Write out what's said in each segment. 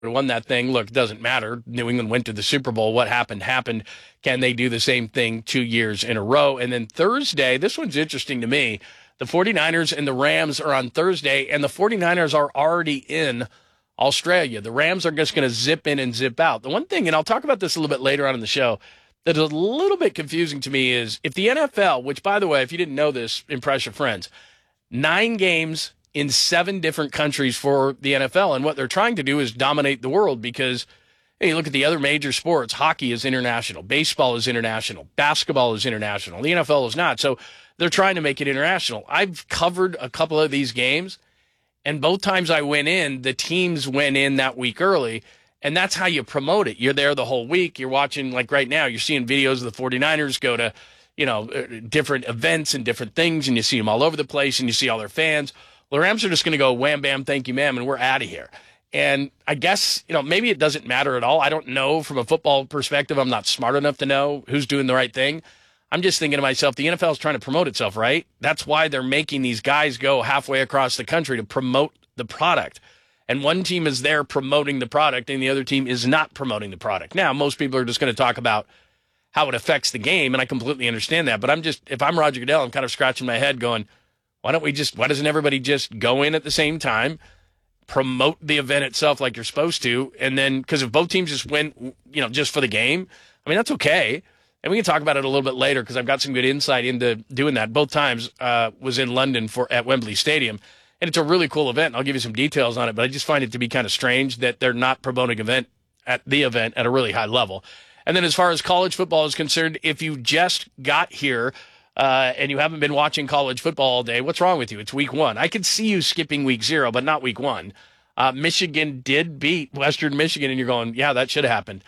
won that thing. Look, it doesn't matter. New England went to the Super Bowl. What happened, happened. Can they do the same thing 2 years in a row? And then Thursday, this one's interesting to me. The 49ers and the Rams are on Thursday, and the 49ers are already in Australia. The Rams are just going to zip in and zip out. The one thing, and I'll talk about this a little bit later on in the show, that is a little bit confusing to me is if the NFL, which, by the way, if you didn't know this, impress your friends, 9 games in 7 different countries for the NFL, and what they're trying to do is dominate the world because, hey, you look at the other major sports. Hockey is international. Baseball is international. Basketball is international. The NFL is not. So they're trying to make it international. I've covered a couple of these games, and both times I went in, the teams went in that week early, and that's how you promote it. You're there the whole week. You're watching, like right now, you're seeing videos of the 49ers go to, different events and different things, and you see them all over the place, and you see all their fans. Well, the Rams are just going to go wham, bam, thank you, ma'am, and we're out of here. And I guess, maybe it doesn't matter at all. I don't know from a football perspective. I'm not smart enough to know who's doing the right thing. I'm just thinking to myself, the NFL is trying to promote itself, right? That's why they're making these guys go halfway across the country to promote the product. And one team is there promoting the product, and the other team is not promoting the product. Now, most people are just going to talk about how it affects the game, and I completely understand that. But if I'm Roger Goodell, I'm kind of scratching my head going, why doesn't everybody just go in at the same time, promote the event itself like you're supposed to, and then, because if both teams just win, just for the game, that's okay. And we can talk about it a little bit later because I've got some good insight into doing that. Both times was in London at Wembley Stadium, and it's a really cool event. I'll give you some details on it, but I just find it to be kind of strange that they're not promoting the event at a really high level. And then as far as college football is concerned, if you just got here and you haven't been watching college football all day, what's wrong with you? It's week 1. I could see you skipping week 0, but not week 1. Michigan did beat Western Michigan, and you're going, yeah, that should have happened.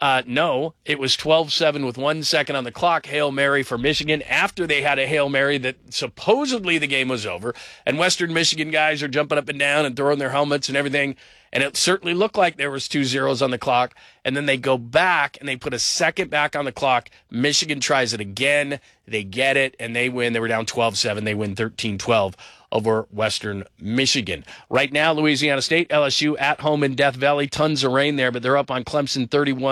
No, it was 12-7 with 1 second on the clock. Hail Mary for Michigan after they had a Hail Mary that supposedly the game was over. And Western Michigan guys are jumping up and down and throwing their helmets and everything. And it certainly looked like there was 2 zeros on the clock. And then they go back and they put a second back on the clock. Michigan tries it again. They get it and they win. They were down 12-7. They win 13-12 over Western Michigan. Right now, Louisiana State, LSU at home in Death Valley. Tons of rain there, but they're up on Clemson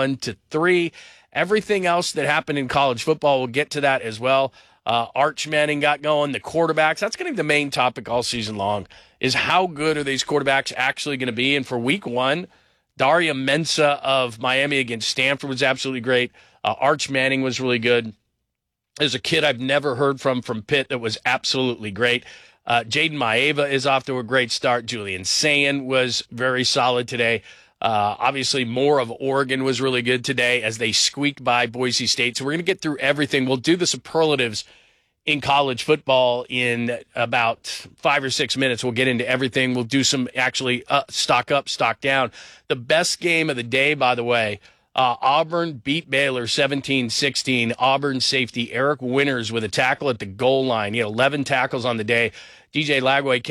31-3. Everything else that happened in college football, we'll get to that as well. Arch Manning got going. The quarterbacks, that's going to be the main topic all season long, is how good are these quarterbacks actually going to be? And for week 1, Daria Mensa of Miami against Stanford was absolutely great. Arch Manning was really good. There's a kid I've never heard from Pitt that was absolutely great. Jaden Maeva is off to a great start. Julian Sayin was very solid today. Obviously, Moore of Oregon was really good today as they squeaked by Boise State. So we're going to get through everything. We'll do the superlatives in college football in about 5 or 6 minutes. We'll get into everything. We'll do some actually stock up, stock down. The best game of the day, by the way, Auburn beat Baylor 17-16. Auburn safety Eric Winters with a tackle at the goal line. He had 11 tackles on the day. DJ Lagway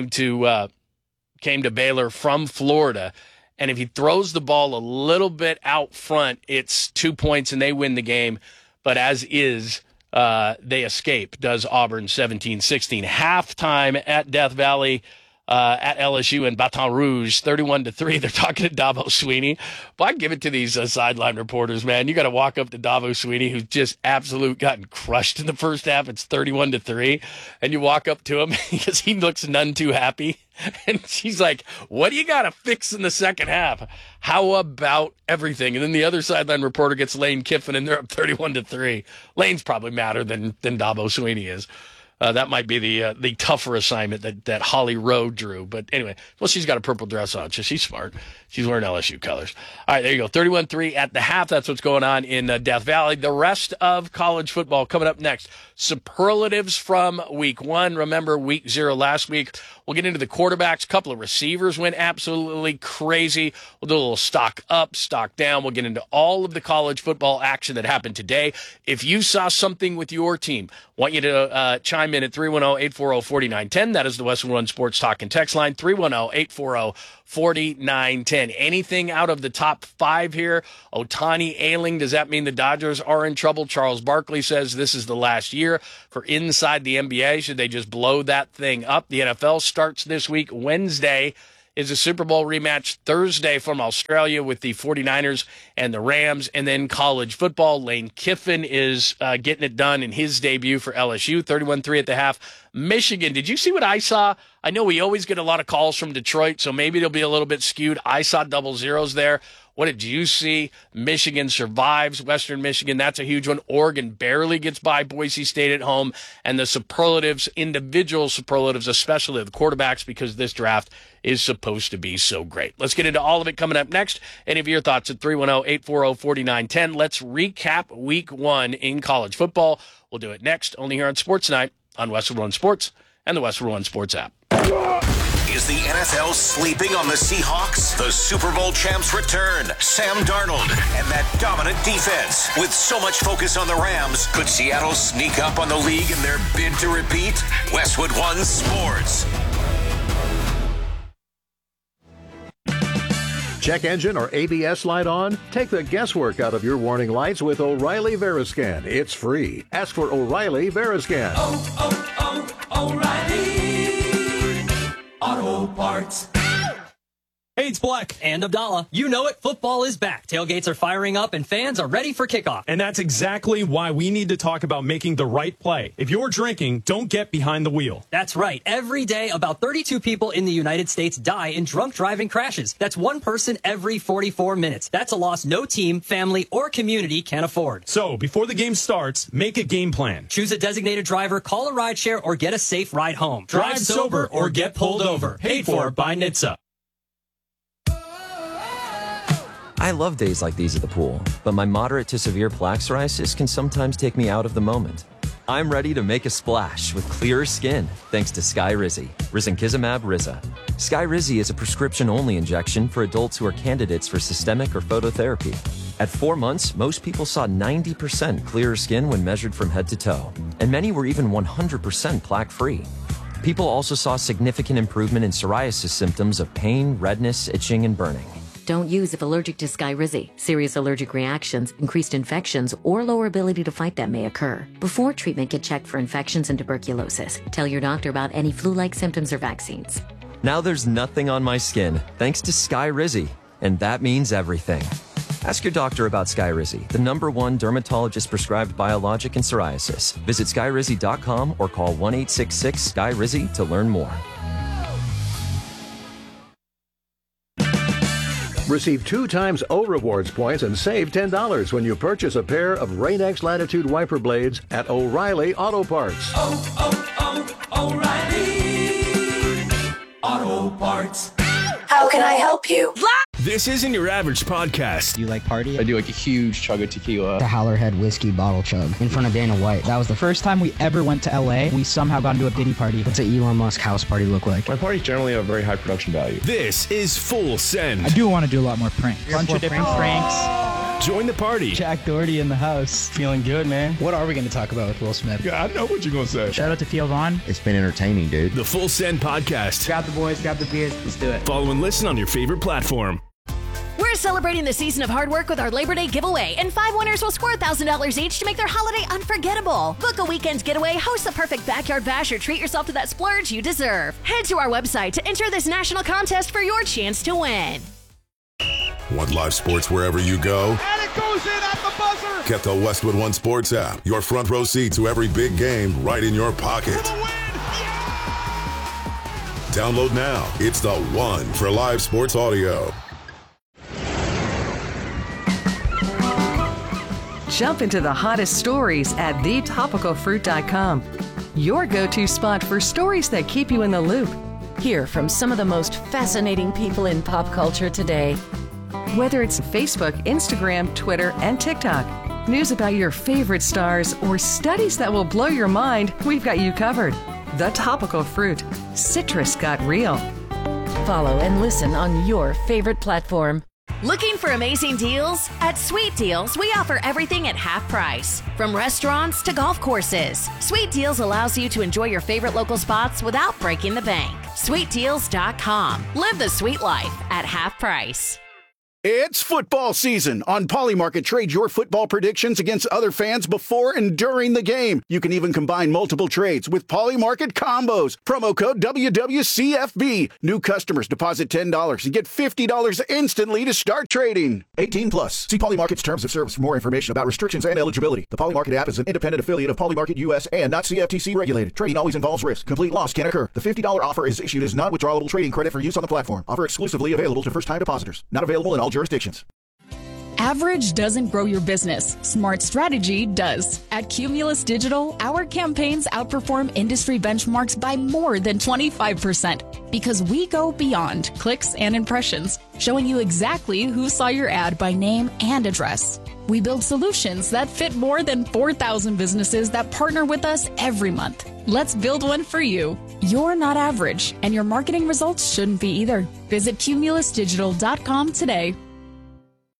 came to Baylor from Florida. And if he throws the ball a little bit out front, it's 2 points and they win the game. But as is, they escape, does Auburn 17-16. Halftime at Death Valley at LSU in Baton Rouge, 31-3. They're talking to Dabo Swinney. But I give it to these sideline reporters, man. You got to walk up to Dabo Swinney, who's just absolute gotten crushed in the first half. It's 31-3. And you walk up to him because he looks none too happy. And she's like, what do you got to fix in the second half? How about everything? And then the other sideline reporter gets Lane Kiffin, and they're up 31-3. Lane's probably madder than Dabo Swinney is. That might be the tougher assignment that Holly Rowe drew. But anyway, well, she's got a purple dress on, so she's smart. She's wearing LSU colors. All right, there you go. 31-3 at the half. That's what's going on in Death Valley. The rest of college football coming up next. Superlatives from week 1. Remember week 0 last week. We'll get into the quarterbacks. A couple of receivers went absolutely crazy. We'll do a little stock up, stock down. We'll get into all of the college football action that happened today. If you saw something with your team, want you to chime in at 310-840-4910. That is the Western One Sports Talk and Text line, 310-840-4910. Anything out of the top 5 here? Ohtani ailing. Does that mean the Dodgers are in trouble? Charles Barkley says this is the last year for inside the NBA. Should they just blow that thing up? The NFL starts this week, Wednesday, is a Super Bowl rematch Thursday from Australia with the 49ers and the Rams. And then college football, Lane Kiffin is getting it done in his debut for LSU, 31-3 at the half. Michigan, did you see what I saw? I know we always get a lot of calls from Detroit, so maybe it'll be a little bit skewed. I saw double zeros there. What did you see? Michigan survives Western Michigan. That's a huge one. Oregon barely gets by Boise State at home. And the superlatives, individual superlatives, especially the quarterbacks, because this draft is supposed to be so great. Let's get into all of it coming up next. Any of your thoughts at 310-840-4910. Let's recap week 1 in college football. We'll do it next, only here on Sports Night on Westwood One Sports and the Westwood One Sports app. Is the NFL sleeping on the Seahawks? The Super Bowl champs return. Sam Darnold and that dominant defense. With so much focus on the Rams, could Seattle sneak up on the league in their bid to repeat? Westwood One Sports. Check engine or ABS light on? Take the guesswork out of your warning lights with O'Reilly Veriscan. It's free. Ask for O'Reilly Veriscan. O'Reilly Auto Parts. Hey, it's Black. And Abdallah. You know it, football is back. Tailgates are firing up and fans are ready for kickoff. And that's exactly why we need to talk about making the right play. If you're drinking, don't get behind the wheel. That's right. Every day, about 32 people in the United States die in drunk driving crashes. That's one person every 44 minutes. That's a loss no team, family, or community can afford. So, before the game starts, make a game plan. Choose a designated driver, call a rideshare, or get a safe ride home. Drive sober or get pulled over. Paid for by NHTSA. I love days like these at the pool, but my moderate to severe plaque psoriasis can sometimes take me out of the moment. I'm ready to make a splash with clearer skin thanks to Skyrizi, risankizumab Riza. Skyrizi is a prescription-only injection for adults who are candidates for systemic or phototherapy. At 4 months, most people saw 90% clearer skin when measured from head to toe, and many were even 100% plaque-free. People also saw significant improvement in psoriasis symptoms of pain, redness, itching, and burning. Don't use if allergic to Skyrizi. Serious allergic reactions, increased infections, or lower ability to fight them may occur. Before treatment, get checked for infections and tuberculosis. Tell your doctor about any flu-like symptoms or vaccines. Now there's nothing on my skin thanks to Skyrizi, and that means everything. Ask your doctor about Skyrizi, the #1 dermatologist-prescribed biologic in psoriasis. Visit Skyrizi.com or call 1-866-SKYRIZI to learn more. Receive 2 times O Rewards points and save $10 when you purchase a pair of Rain-X Latitude wiper blades at O'Reilly Auto Parts. O'Reilly Auto Parts. How can I help you? This isn't your average podcast. Do you like party? I do like a huge chug of tequila. The Howlerhead whiskey bottle chug in front of Dana White. That was the first time we ever went to LA. We somehow got into a Diddy party. What's an Elon Musk house party look like? My parties generally have very high production value. This is Full Send. I do want to do a lot more pranks. Bunch of different pranks. Join the party. Jack Doherty in the house. Feeling good, man. What are we going to talk about with Will Smith? Yeah, I know what you're going to say. Shout out to Theo Vaughn. It's been entertaining, dude. The Full Send podcast. Grab the boys, grab the beers. Let's do it. Follow and listen on your favorite platform. We're celebrating the season of hard work with our Labor Day giveaway, and 5 winners will score $1,000 each to make their holiday unforgettable. Book a weekend's getaway, host the perfect backyard bash, or treat yourself to that splurge you deserve. Head to our website to enter this national contest for your chance to win. Want live sports wherever you go? And it goes in at the buzzer! Get the Westwood One Sports app. Your front row seat to every big game right in your pocket. Download now. It's the one for live sports audio. Jump into the hottest stories at thetopicalfruit.com. Your go-to spot for stories that keep you in the loop. Hear from some of the most fascinating people in pop culture today. Whether it's Facebook, Instagram, Twitter, and TikTok, news about your favorite stars, or studies that will blow your mind, we've got you covered. The Topical Fruit. Citrus got real. Follow and listen on your favorite platform. Looking for amazing deals? At Sweet Deals, we offer everything at half price. From restaurants to golf courses, Sweet Deals allows you to enjoy your favorite local spots without breaking the bank. SweetDeals.com. Live the sweet life at half price. It's football season. On Polymarket, trade your football predictions against other fans before and during the game. You can even combine multiple trades with Polymarket combos. Promo code WWCFB. New customers deposit $10 and get $50 instantly to start trading. 18 plus. See Polymarket's terms of service for more information about restrictions and eligibility. The Polymarket app is an independent affiliate of Polymarket US and not CFTC regulated. Trading always involves risk. Complete loss can occur. The $50 offer is issued as non-withdrawable trading credit for use on the platform. Offer exclusively available to first-time depositors. Not available in all jurisdictions. Average doesn't grow your business. Smart strategy does. At Cumulus Digital, our campaigns outperform industry benchmarks by more than 25% because we go beyond clicks and impressions, showing you exactly who saw your ad by name and address. We build solutions that fit more than 4,000 businesses that partner with us every month. Let's build one for you. You're not average, and your marketing results shouldn't be either. Visit cumulusdigital.com today.